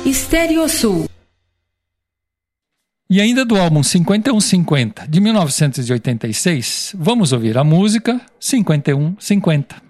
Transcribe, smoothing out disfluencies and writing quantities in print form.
Stereosul. E ainda do álbum 5150, de 1986, vamos ouvir a música 5150.